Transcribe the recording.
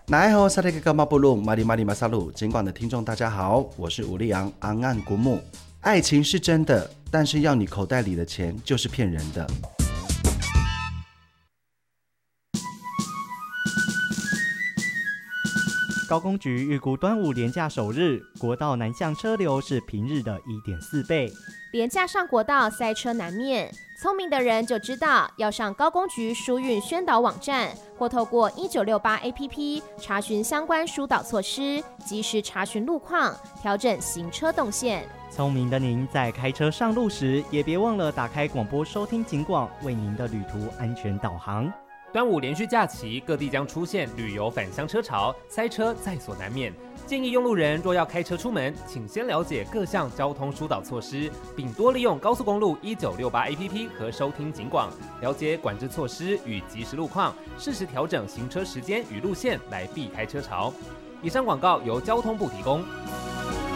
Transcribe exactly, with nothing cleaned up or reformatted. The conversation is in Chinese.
奈好萨利格格马布鲁马里马里马萨鲁，尽管的听众大家好，我是吴立昂昂岸古木。爱情是真的，但是要你口袋里的钱就是骗人的。 高公局预估端午连假首日，国道南向车流是平日的 一点四倍。 连假上国道塞车难免，聪明的人就知道要上高公局疏运宣导网站，或透过一九六八 A P P 查询相关疏导措施，及时查询路况，调整行车动线。 聪明的您在开车上路时，也别忘了打开广播收听警广，为您的旅途安全导航。 端午连续假期，各地将出现旅游返乡车潮，塞车在所难免。建议用路人若要开车出门，请先了解各项交通疏导措施，并多利用高速公路一九六八 A P P 和收听警广，了解管制措施与即时路况，适时调整行车时间与路线，来避开车潮。以上广告由交通部提供。